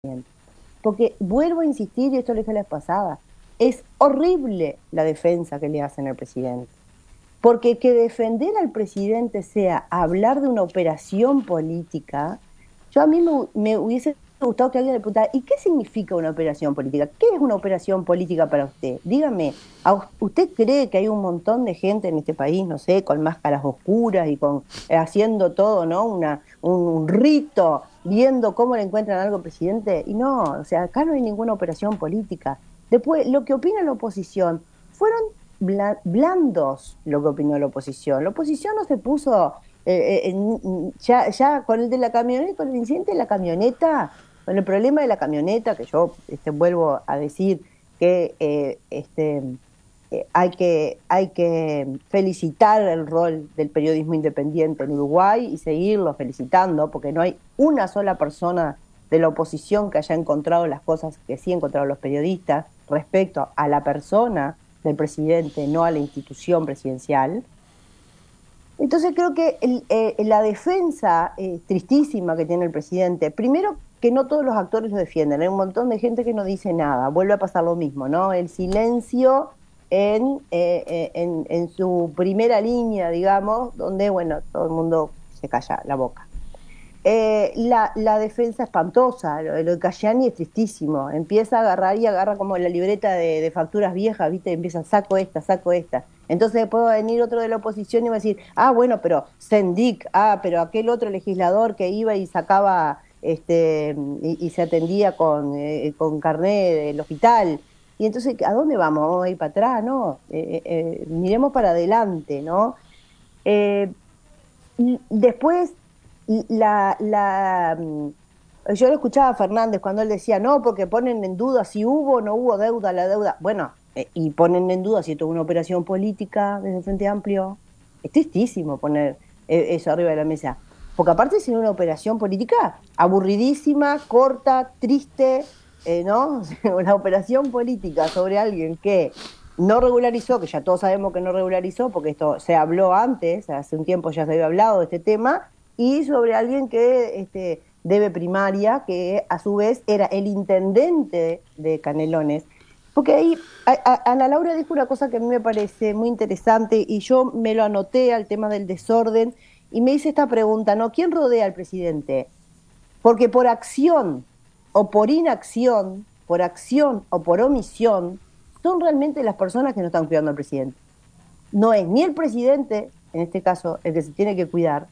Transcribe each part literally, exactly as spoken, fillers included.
Porque vuelvo a insistir, y esto lo dije la vez pasada, es horrible la defensa que le hacen al presidente. Porque que defender al presidente sea hablar de una operación política, yo a mí me, me hubiese gustado que alguien le preguntara, ¿y qué significa una operación política? ¿Qué es una operación política para usted? Dígame, ¿a us- ¿usted cree que hay un montón de gente en este país, no sé, con máscaras oscuras y con eh, haciendo todo, ¿no? Una, un rito, viendo cómo le encuentran algo al presidente? Y no, o sea, acá no hay ninguna operación política. Después, lo que opina la oposición fueron bla- blandos lo que opinó la oposición. La oposición no se puso, eh, eh, en- ya, ya con el de la camioneta, con el incidente de la camioneta, con el problema de la camioneta, que yo este, vuelvo a decir que eh, este, eh, hay que, hay que felicitar el rol del periodismo independiente en Uruguay y seguirlo felicitando, porque no hay una sola persona de la oposición que haya encontrado las cosas que sí encontraron los periodistas respecto a la persona del presidente, no a la institución presidencial. Entonces creo que el, eh, la defensa eh, tristísima que tiene el presidente, primero que no todos los actores lo defienden, hay un montón de gente que no dice nada, vuelve a pasar lo mismo, ¿no? El silencio en, eh, eh, en, en su primera línea, digamos, donde, bueno, todo el mundo se calla la boca. Eh, la, la defensa espantosa, lo, lo de Cayani es tristísimo. Empieza a agarrar y agarra como la libreta de, de facturas viejas, ¿viste? Y empieza, saco esta, saco esta. Entonces después va a venir otro de la oposición y va a decir, ah, bueno, pero Sendic, ah, pero aquel otro legislador que iba y sacaba, este, y, y se atendía con, eh, con carné del hospital. Y entonces, ¿a dónde vamos? ¿Vamos a ir para atrás? No, eh, eh, miremos para adelante, ¿no? Eh, y después, la, la, mm, yo lo escuchaba a Fernández cuando él decía, no, porque ponen en duda si hubo o no hubo deuda, la deuda. Bueno, eh, y ponen en duda si esto es una operación política desde el Frente Amplio. Es tristísimo poner eh, eso arriba de la mesa. Porque aparte es una operación política aburridísima, corta, triste, eh, ¿no? Una operación política sobre alguien que no regularizó, que ya todos sabemos que no regularizó, porque esto se habló antes, hace un tiempo ya se había hablado de este tema, y sobre alguien que este, debe primaria, que a su vez era el intendente de Canelones. Porque ahí a, a, Ana Laura dijo una cosa que a mí me parece muy interesante y yo me lo anoté al tema del desorden y me hice esta pregunta, ¿no? ¿Quién rodea al presidente? Porque por acción o por inacción, por acción o por omisión, son realmente las personas que no están cuidando al presidente. No es ni el presidente, en este caso, el que se tiene que cuidar,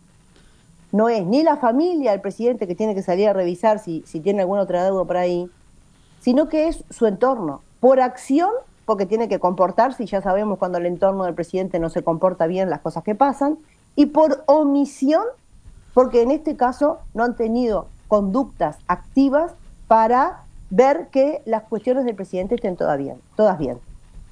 no es ni la familia del presidente que tiene que salir a revisar si, si tiene alguna otra deuda por ahí, sino que es su entorno. Por acción, porque tiene que comportarse, y ya sabemos cuando el entorno del presidente no se comporta bien las cosas que pasan, y por omisión, porque en este caso no han tenido conductas activas para ver que las cuestiones del presidente estén todas bien. Todas bien.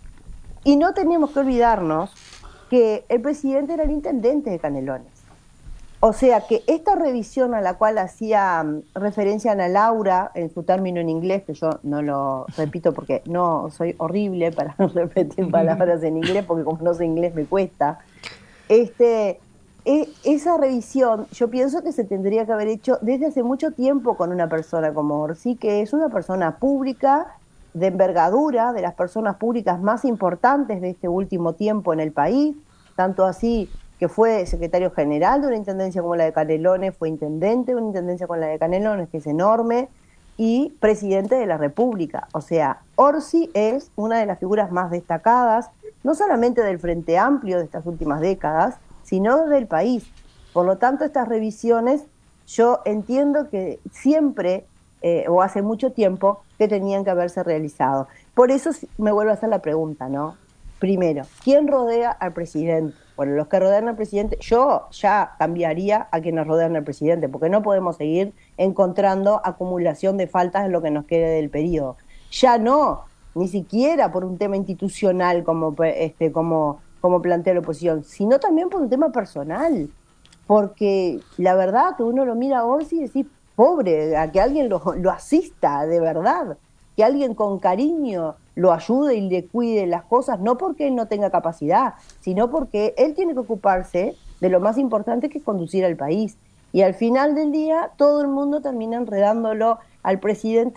Y no tenemos que olvidarnos que el presidente era el intendente de Canelones. O sea que esta revisión a la cual hacía um, referencia Ana Laura en su término en inglés, que yo no lo repito porque no soy horrible para repetir palabras en inglés, porque como no sé inglés me cuesta, este, e- esa revisión yo pienso que se tendría que haber hecho desde hace mucho tiempo con una persona como Orsi, que es una persona pública de envergadura, de las personas públicas más importantes de este último tiempo en el país, tanto así que fue secretario general de una intendencia como la de Canelones, fue intendente de una intendencia como la de Canelones, que es enorme, y presidente de la República. O sea, Orsi es una de las figuras más destacadas no solamente del Frente Amplio de estas últimas décadas, sino del país. Por lo tanto, estas revisiones yo entiendo que siempre, eh, o hace mucho tiempo, que tenían que haberse realizado. Por eso me vuelvo a hacer la pregunta, ¿no? Primero, ¿quién rodea al presidente? Bueno, los que rodean al presidente, yo ya cambiaría a quienes rodean al presidente, porque no podemos seguir encontrando acumulación de faltas en lo que nos quede del periodo. Ya no, ni siquiera por un tema institucional como, este, como, como plantea la oposición, sino también por un tema personal. Porque la verdad que uno lo mira a Orsi y decís, pobre, a que alguien lo, lo asista de verdad, que alguien con cariño lo ayude y le cuide las cosas, no porque él no tenga capacidad, sino porque él tiene que ocuparse de lo más importante que es conducir al país. Y al final del día todo el mundo termina enredándolo al presidente